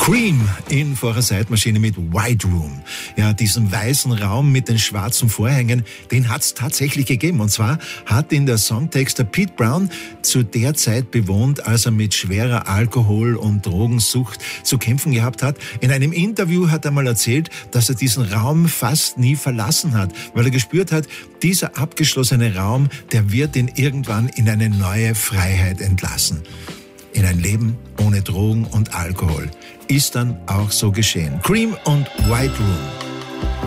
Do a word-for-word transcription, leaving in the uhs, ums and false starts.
Cream in Vorher Zeitmaschine mit White Room. Ja, diesen weißen Raum mit den schwarzen Vorhängen, den hat's tatsächlich gegeben. Und zwar hat ihn der Songtexter Pete Brown zu der Zeit bewohnt, als er mit schwerer Alkohol- und Drogensucht zu kämpfen gehabt hat. In einem Interview hat er mal erzählt, dass er diesen Raum fast nie verlassen hat, weil er gespürt hat, dieser abgeschlossene Raum, der wird ihn irgendwann in eine neue Freiheit entlassen. In ein Leben ohne Drogen und Alkohol. Ist dann auch so geschehen. Cream und White Room.